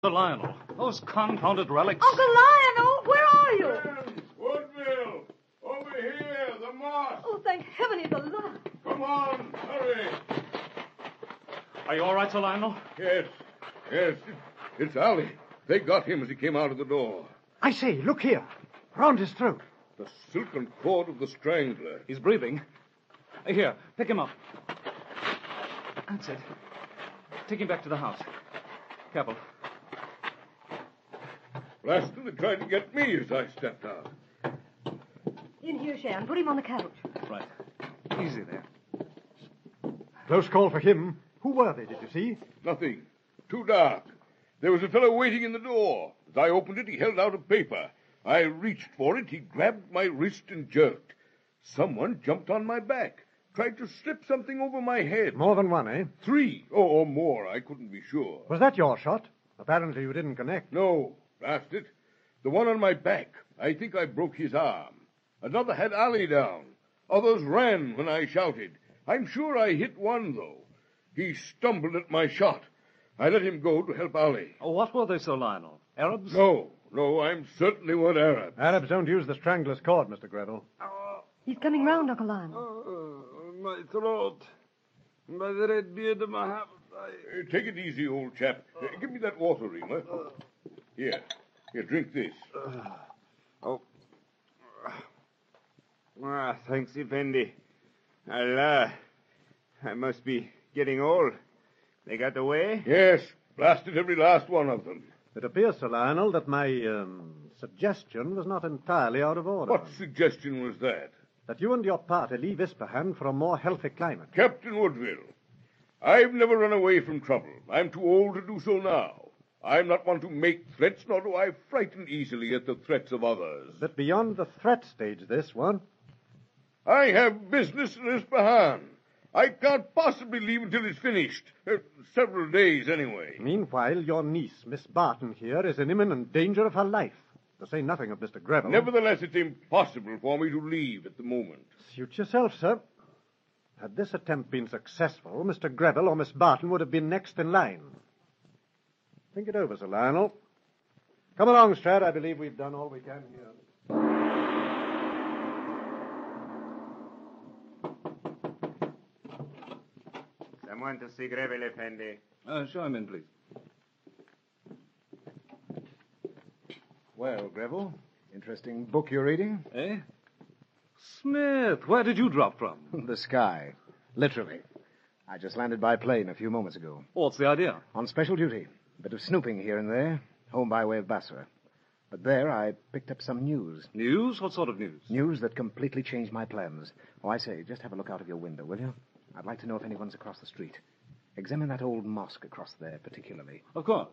Uncle Lionel, those confounded relics. Uncle Lionel, where are you? Woodville! Over here, the mosque! Oh, thank heaven he's alive. Come on, hurry! Are you all right, Sir Lionel? Yes. It's Ali. They got him as he came out of the door. I say, look here. Round his throat. The silken cord of the strangler. He's breathing. Here, pick him up. That's it. Take him back to the house. Careful. Blasted, they tried to get me as I stepped out. In here, Shan. Put him on the couch. Right. Easy there. Close call for him. Who were they, did you see? Nothing. Too dark. There was a fellow waiting in the door. As I opened it, he held out a paper. I reached for it. He grabbed my wrist and jerked. Someone jumped on my back. Tried to slip something over my head. More than one, eh? 3 or more. I couldn't be sure. Was that your shot? Apparently you didn't connect. No. Blast it. The one on my back. I think I broke his arm. Another had Ali down. Others ran when I shouted. I'm sure I hit one, though. He stumbled at my shot. I let him go to help Ali. Oh, what were they, Sir Lionel? Arabs? No, I'm certainly one Arab. Arabs don't use the strangler's cord, Mr. Greville. He's coming round, Uncle Lionel. My throat. By the red beard of my hat. Take it easy, old chap. Give me that water, Reema. Here, drink this. Thanks, Effendi. Allah, I must be getting old. They got away? Yes, blasted every last one of them. It appears, Sir Lionel, that my suggestion was not entirely out of order. What suggestion was that? That you and your party leave Ispahan for a more healthy climate. Captain Woodville, I've never run away from trouble. I'm too old to do so now. I'm not one to make threats, nor do I frighten easily at the threats of others. But beyond the threat stage, this one. I have business in Ispahan. I can't possibly leave until it's finished. Several days, anyway. Meanwhile, your niece, Miss Barton, here, is in imminent danger of her life. To say nothing of Mr. Greville. Nevertheless, it's impossible for me to leave at the moment. Suit yourself, sir. Had this attempt been successful, Mr. Greville or Miss Barton would have been next in line. Think it over, Sir Lionel. Come along, Strad. I believe we've done all we can here. Someone to see Greville, Effendi. Show him in, please. Well, Greville, interesting book you're reading? Eh? Smith, where did you drop from? The sky. Literally. I just landed by plane a few moments ago. What's the idea? On special duty. A bit of snooping here and there. Home by way of Basra. But there I picked up some news. News? What sort of news? News that completely changed my plans. Oh, I say, just have a look out of your window, will you? I'd like to know if anyone's across the street. Examine that old mosque across there, particularly. Of course.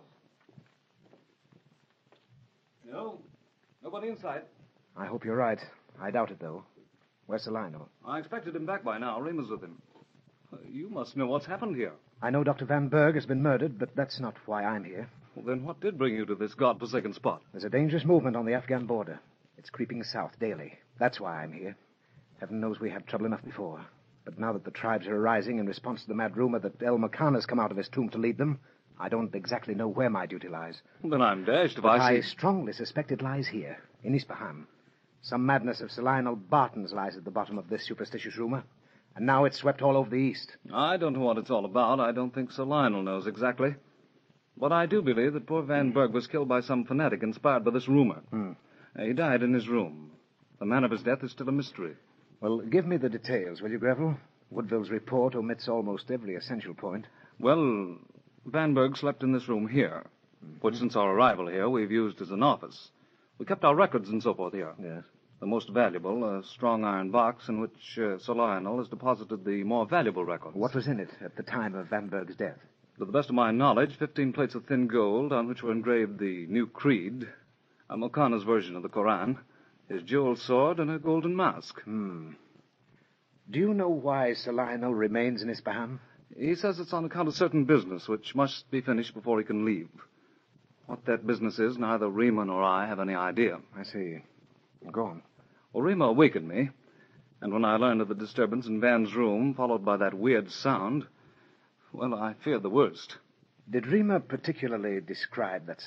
No. Nobody inside. I hope you're right. I doubt it, though. Where's Sir Lionel? I expected him back by now. Reema's with him. You must know what's happened here. I know Dr. Van Berg has been murdered, but that's not why I'm here. Well, then what did bring you to this godforsaken spot? There's a dangerous movement on the Afghan border. It's creeping south daily. That's why I'm here. Heaven knows we had trouble enough before. But now that the tribes are arising in response to the mad rumor that El Makan has come out of his tomb to lead them, I don't exactly know where my duty lies. Well, then I'm dashed if But I see... I strongly suspect it lies here, in Ispahan. Some madness of Sir Lionel Barton's lies at the bottom of this superstitious rumor. And now it's swept all over the East. I don't know what it's all about. I don't think Sir Lionel knows exactly. But I do believe that poor Van Berg was killed by some fanatic inspired by this rumor. He died in his room. The manner of his death is still a mystery. Well, give me the details, will you, Greville? Woodville's report omits almost every essential point. Well, Van Berg slept in this room here, which since our arrival here we've used as an office. We kept our records and so forth here. Yes. The most valuable, a strong iron box in which Sir Lionel has deposited the more valuable records. What was in it at the time of Van Berg's death? To the best of my knowledge, 15 plates of thin gold on which were engraved the new creed, Al-Muqanna's version of the Koran, his jeweled sword, and a golden mask. Do you know why Sir Lionel remains in Ispahan? He says it's on account of certain business which must be finished before he can leave. What that business is, neither Reema nor I have any idea. I see. Go on. Well, Reema awakened me, and when I learned of the disturbance in Van's room, followed by that weird sound, well, I feared the worst. Did Rima particularly describe that